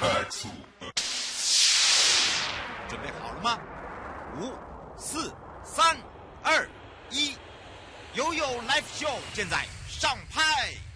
准备好了吗？5、4、3、2、1，悠悠 Live Show 现在上拍。